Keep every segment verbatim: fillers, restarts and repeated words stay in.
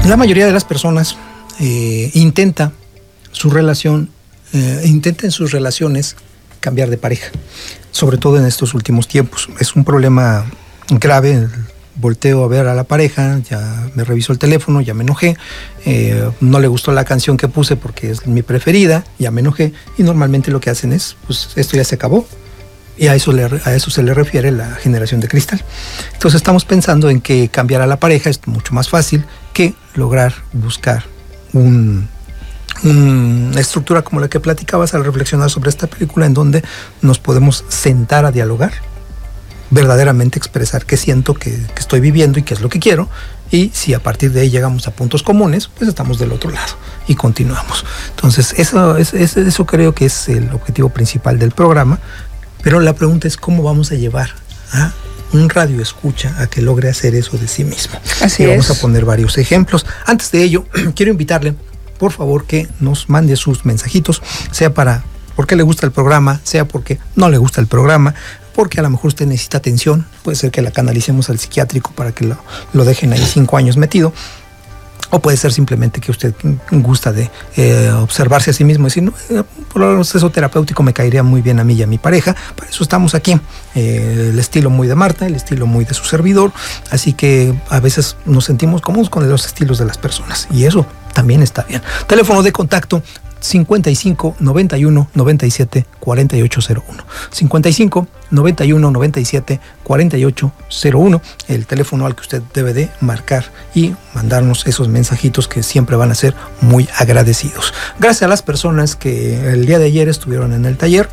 La mayoría de las personas eh, intenta su relación, eh, intenta en sus relaciones cambiar de pareja, sobre todo en estos últimos tiempos. Es un problema grave. Volteo a ver a la pareja, ya me revisó el teléfono, ya me enojé, eh, no le gustó la canción que puse porque es mi preferida, ya me enojé, y normalmente lo que hacen es, pues esto ya se acabó, y a eso, le, a eso se le refiere la generación de cristal. Entonces estamos pensando en que cambiar a la pareja es mucho más fácil que lograr buscar un, una estructura como la que platicabas al reflexionar sobre esta película, en donde nos podemos sentar a dialogar, verdaderamente expresar qué siento, qué, qué estoy viviendo y qué es lo que quiero, y si a partir de ahí llegamos a puntos comunes, pues estamos del otro lado y continuamos. Entonces eso, eso, eso creo que es el objetivo principal del programa, pero la pregunta es cómo vamos a llevar a un radio escucha a que logre hacer eso de sí mismo. Así y vamos es. a poner varios ejemplos. Antes de ello, quiero invitarle, por favor, que nos mande sus mensajitos, sea para por qué le gusta el programa, sea porque no le gusta el programa, porque a lo mejor usted necesita atención, puede ser que la canalicemos al psiquiátrico para que lo, lo dejen ahí cinco años metido, o puede ser simplemente que usted gusta de eh, observarse a sí mismo y decir, no, eh, por el proceso terapéutico me caería muy bien a mí y a mi pareja, para eso estamos aquí. Eh, el estilo muy de Marta, el estilo muy de su servidor, así que a veces nos sentimos cómodos con los estilos de las personas, y eso también está bien. Teléfono de contacto cincuenta y cinco, noventa y uno, noventa y siete, cuarenta y ocho cero uno. cincuenta y cinco, noventa y uno, noventa y siete, cuarenta y ocho cero uno, el teléfono al que usted debe de marcar y mandarnos esos mensajitos que siempre van a ser muy agradecidos. Gracias a las personas que el día de ayer estuvieron en el taller,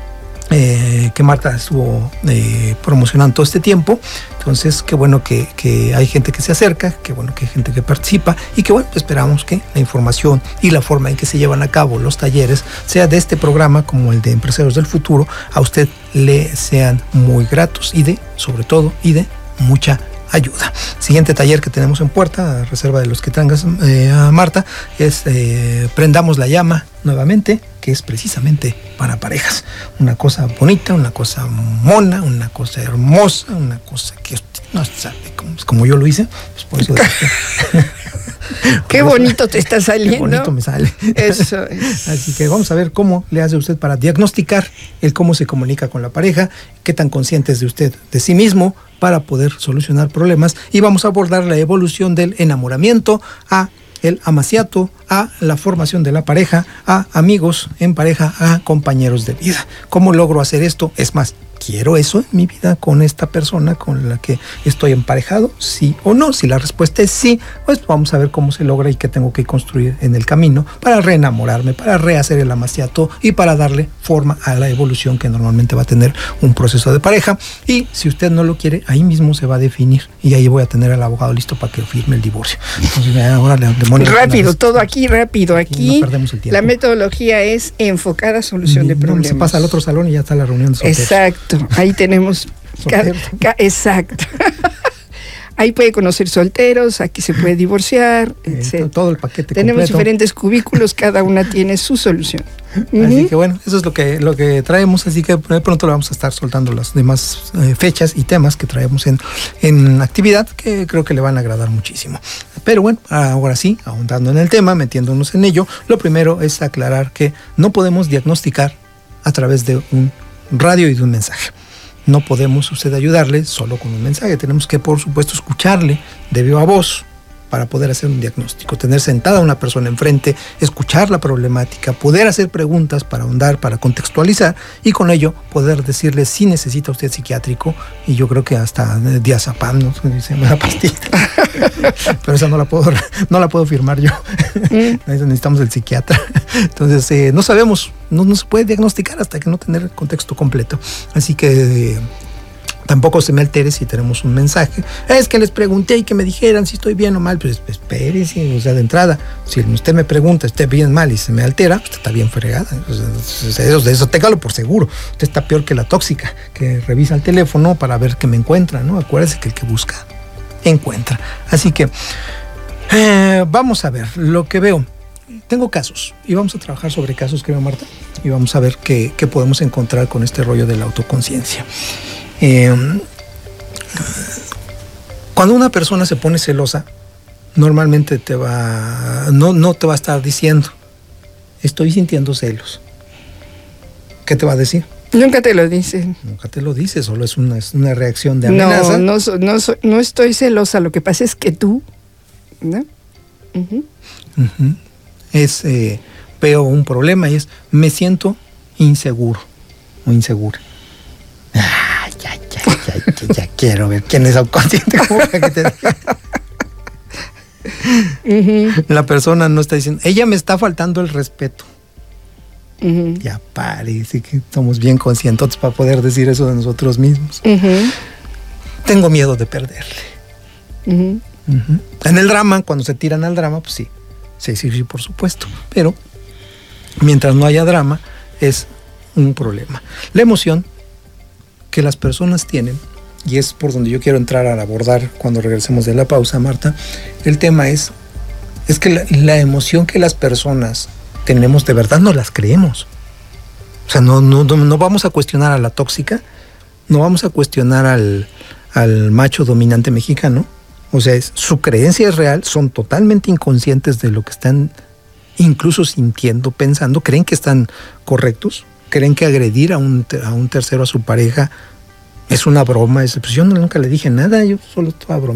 Eh, que Marta estuvo eh, promocionando todo este tiempo. Entonces, qué bueno que, que hay gente que se acerca, qué bueno que hay gente que participa, y que bueno, esperamos que la información y la forma en que se llevan a cabo los talleres, sea de este programa como el de Empresarios del Futuro, a usted le sean muy gratos y de, sobre todo, y de mucha ayuda. Siguiente taller que tenemos en puerta, a reserva de los que tengas eh, a Marta, es eh, Prendamos la Llama nuevamente, que es precisamente para parejas. Una cosa bonita, una cosa mona, una cosa hermosa, una cosa que usted no sabe cómo, como yo lo hice, pues por eso qué bonito te está saliendo. Qué bonito me sale. Eso es. Así que vamos a ver cómo le hace usted para diagnosticar el cómo se comunica con la pareja, qué tan consciente es de usted de sí mismo para poder solucionar problemas, y vamos a abordar la evolución del enamoramiento a el amaciato, a la formación de la pareja, a amigos en pareja, a compañeros de vida. ¿Cómo logro hacer esto? Es más, ¿quiero eso en mi vida con esta persona con la que estoy emparejado? ¿Sí o no? Si la respuesta es sí, pues vamos a ver cómo se logra y qué tengo que construir en el camino para reenamorarme, para rehacer el amaciato y para darle forma a la evolución que normalmente va a tener un proceso de pareja. Y si usted no lo quiere, ahí mismo se va a definir, y ahí voy a tener al abogado listo para que firme el divorcio. Entonces, ahora le, demonios, rápido, todo aquí, rápido, aquí. No perdemos el tiempo. La metodología es enfocada a solución de no, problemas. Se pasa al otro salón y ya está la reunión de solteros. Exacto, ahí tenemos ca, ca, exacto. Ahí puede conocer solteros, aquí se puede divorciar, eh, etcétera. Todo el paquete Tenemos completo. Diferentes cubículos, cada una tiene su solución. Así Uh-huh. que bueno, eso es lo que, lo que traemos, así que de pronto le vamos a estar soltando las demás eh, fechas y temas que traemos en, en actividad, que creo que le van a agradar muchísimo. Pero bueno, ahora sí, ahondando en el tema, metiéndonos en ello, lo primero es aclarar que no podemos diagnosticar a través de un radio y de un mensaje. No podemos usted ayudarle solo con un mensaje. Tenemos que, por supuesto, escucharle de viva voz para poder hacer un diagnóstico, tener sentada a una persona enfrente, escuchar la problemática, poder hacer preguntas para ahondar, para contextualizar, y con ello poder decirle si necesita usted psiquiátrico, y yo creo que hasta diazepam, no sé si se llama la pastilla, pero esa no la puedo, no la puedo firmar yo. Mm. Necesitamos el psiquiatra. Entonces, eh, no sabemos, no, no se puede diagnosticar hasta que no tener el contexto completo. Así que eh, tampoco se me altere si tenemos un mensaje. Es que les pregunté y que me dijeran si estoy bien o mal. Pues espérese, o sea, de entrada, si usted me pregunta, esté bien mal y se me altera, usted está bien fregada. Eso, eso téngalo por seguro. Usted está peor que la tóxica, que revisa el teléfono para ver qué me encuentra, ¿no? Acuérdese que el que busca, encuentra. Así que, eh, vamos a ver lo que veo. Tengo casos y vamos a trabajar sobre casos, creo, Marta, y vamos a ver qué, qué podemos encontrar con este rollo de la autoconciencia. Eh, cuando una persona se pone celosa, normalmente te va, no, no te va a estar diciendo, estoy sintiendo celos. ¿Qué te va a decir? Nunca te lo dicen. Nunca te lo dice, solo es una, es una reacción de amenaza. No, no, so, no, so, no estoy celosa, lo que pasa es que tú, ¿no? Uh-huh. Uh-huh. Es, eh, veo un problema y es, me siento inseguro o insegura. Ah, ya, ya, ya, ya, ya quiero ver quién es autoconsciente. ¿Cómo que te diga? Uh-huh. La persona no está diciendo, ella me está faltando el respeto. Uh-huh. Ya parece que somos bien conscientes para poder decir eso de nosotros mismos. Uh-huh. Tengo miedo de perderle. Uh-huh. Uh-huh. En el drama, cuando se tiran al drama, pues sí, sí, sí, sí, por supuesto. Pero mientras no haya drama, es un problema. La emoción que las personas tienen, y es por donde yo quiero entrar a abordar cuando regresemos de la pausa, Marta, el tema es, es que la, la emoción que las personas tenemos, de verdad no las creemos. O sea, no, no, no vamos a cuestionar a la tóxica, no vamos a cuestionar al, al macho dominante mexicano. O sea, es, su creencia es real, son totalmente inconscientes de lo que están incluso sintiendo, pensando, creen que están correctos, creen que agredir a un, a un tercero, a su pareja, es una broma. Es, pues yo nunca le dije nada, yo solo estaba bromeando.